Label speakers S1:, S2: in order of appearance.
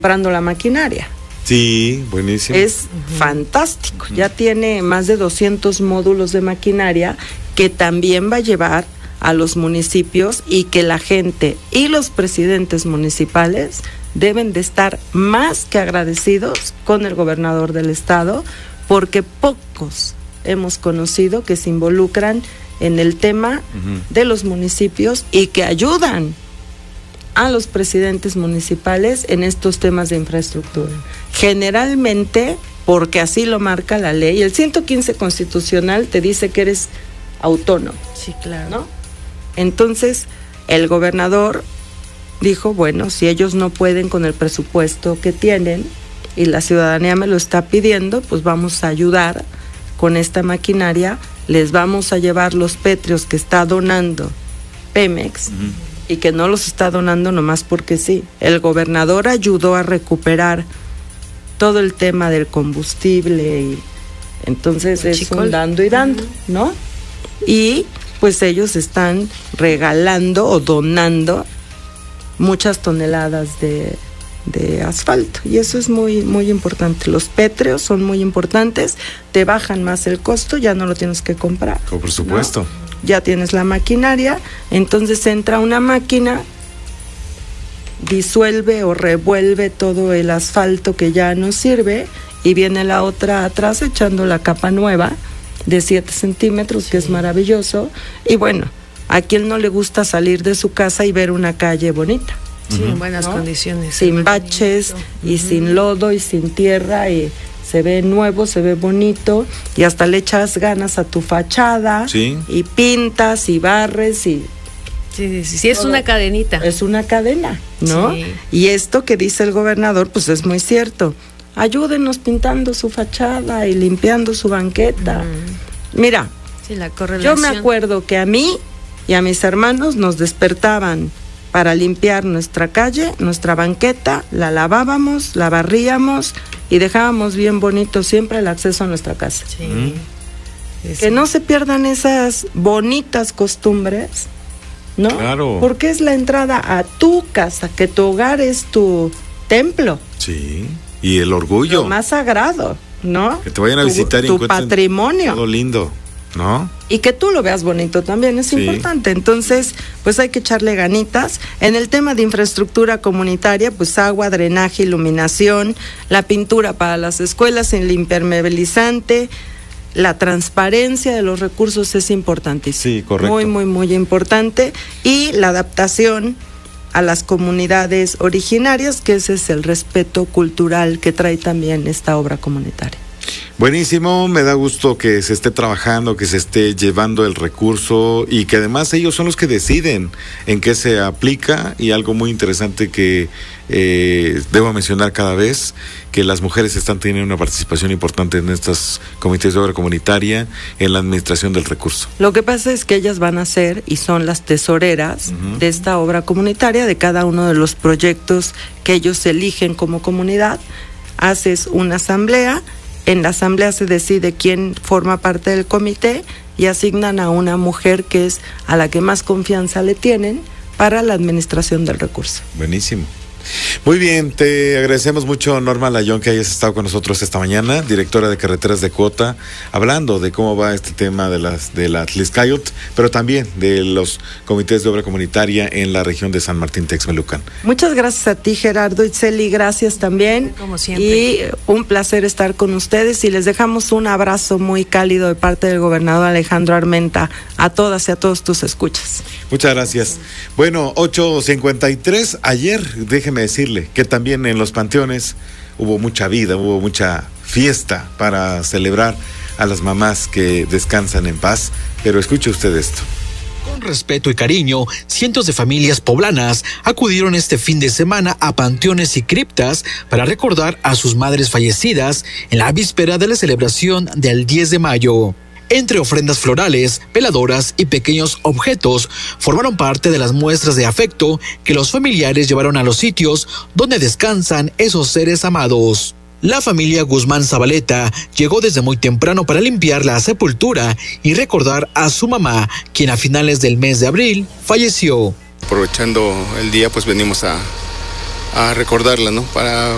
S1: comprando la maquinaria.
S2: Sí, buenísimo.
S1: Es fantástico. Ya tiene más de 200 módulos de maquinaria que también va a llevar a los municipios, y que la gente y los presidentes municipales deben de estar más que agradecidos con el gobernador del estado, porque pocos hemos conocido que se involucran en el tema de los municipios y que ayudan a los presidentes municipales en estos temas de infraestructura. Generalmente, porque así lo marca la ley, el 115 constitucional te dice que eres autónomo.
S3: Sí, claro.
S1: ¿No? Entonces, el gobernador dijo, bueno, si ellos no pueden con el presupuesto que tienen y la ciudadanía me lo está pidiendo, pues vamos a ayudar con esta maquinaria, les vamos a llevar los pétreos que está donando Pemex, y que no los está donando nomás porque sí. El gobernador ayudó a recuperar todo el tema del combustible, y entonces es un dando y dando, ¿no? Y pues ellos están regalando o donando muchas toneladas de asfalto, y eso es muy, muy importante. Los pétreos son muy importantes, te bajan más el costo, ya no lo tienes que comprar.
S2: Oh, por supuesto.
S1: ¿No? Ya tienes la maquinaria, entonces entra una máquina, disuelve o revuelve todo el asfalto que ya no sirve, y viene la otra atrás echando la capa nueva de 7 centímetros, que es maravilloso. Y bueno, ¿a quién no le gusta salir de su casa y ver una calle bonita?
S3: Sí, en buenas condiciones.
S1: Sin baches y sin lodo y sin tierra, y se ve nuevo, se ve bonito, y hasta le echas ganas a tu fachada, y pintas y barres y...
S3: Sí, es una cadenita.
S1: Es una cadena, ¿no?
S3: Sí.
S1: Y esto que dice el gobernador, pues es muy cierto. Ayúdenos pintando su fachada y limpiando su banqueta. Mira,
S3: sí, la correlación.
S1: Yo me acuerdo que a mí y a mis hermanos nos despertaban para limpiar nuestra calle, nuestra banqueta, la lavábamos, la barríamos y dejábamos bien bonito siempre el acceso a nuestra casa.
S3: Sí.
S1: Que no se pierdan esas bonitas costumbres, ¿no?
S2: Claro.
S1: Porque es la entrada a tu casa, que tu hogar es tu templo.
S2: Sí. Y el orgullo.
S1: Lo más sagrado, ¿no?
S2: Que te vayan a visitar y
S1: tu
S2: encuentren
S1: patrimonio.
S2: Todo lindo, ¿no?
S1: Y que tú lo veas bonito también es importante. Entonces, pues hay que echarle ganitas. En el tema de infraestructura comunitaria, pues agua, drenaje, iluminación, la pintura para las escuelas, el impermeabilizante, la transparencia de los recursos es importantísimo.
S2: Sí, correcto.
S1: Muy, muy, muy importante. Y la adaptación a las comunidades originarias, que ese es el respeto cultural que trae también esta obra comunitaria.
S2: Buenísimo, me da gusto que se esté trabajando, que se esté llevando el recurso y que además ellos son los que deciden en qué se aplica. Y algo muy interesante que debo mencionar cada vez, que las mujeres están teniendo una participación importante en estos comités de obra comunitaria, en la administración del recurso.
S1: Lo que pasa es que ellas van a ser y son las tesoreras de esta obra comunitaria, de cada uno de los proyectos que ellos eligen como comunidad. Haces una asamblea. En la asamblea se decide quién forma parte del comité y asignan a una mujer que es a la que más confianza le tienen para la administración del recurso.
S2: Buenísimo. Muy bien, te agradecemos mucho, Norma Layón, que hayas estado con nosotros esta mañana, directora de Carreteras de Cuota, hablando de cómo va este tema de la Tlixcayot, pero también de los comités de obra comunitaria en la región de San Martín Texmelucan.
S1: Muchas gracias a ti, Gerardo Itzeli, gracias también.
S3: Como siempre.
S1: Y un placer estar con ustedes, y les dejamos un abrazo muy cálido de parte del gobernador Alejandro Armenta a todas y a todos tus escuchas.
S2: Muchas gracias. Bueno, 8:53, ayer déjeme decirle que también en los panteones hubo mucha vida, hubo mucha fiesta para celebrar a las mamás que descansan en paz, pero escuche usted esto.
S4: Con respeto y cariño, cientos de familias poblanas acudieron este fin de semana a panteones y criptas para recordar a sus madres fallecidas en la víspera de la celebración del 10 de mayo. Entre ofrendas florales, veladoras y pequeños objetos, formaron parte de las muestras de afecto que los familiares llevaron a los sitios donde descansan esos seres amados. La familia Guzmán Zabaleta llegó desde muy temprano para limpiar la sepultura y recordar a su mamá, quien a finales del mes de abril falleció.
S5: Aprovechando el día, pues venimos a recordarla, ¿no? Para